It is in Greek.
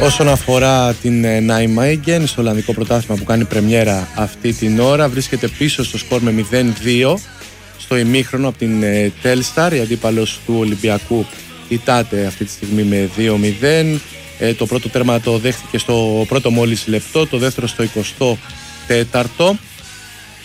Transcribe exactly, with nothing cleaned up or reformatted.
Όσον αφορά την Νάιμαϊγκεν, στο Ολλανδικό πρωτάθλημα που κάνει πρεμιέρα αυτή την ώρα, βρίσκεται πίσω στο σκορ με μηδέν δύο στο ημίχρονο από την Τέλσταρ. Η αντίπαλος του Ολυμπιακού ητάται αυτή τη στιγμή με δύο μηδέν. Το πρώτο τέρμα το δέχτηκε στο πρώτο μόλις λεπτό, το δεύτερο στο εικοστό τέταρτο.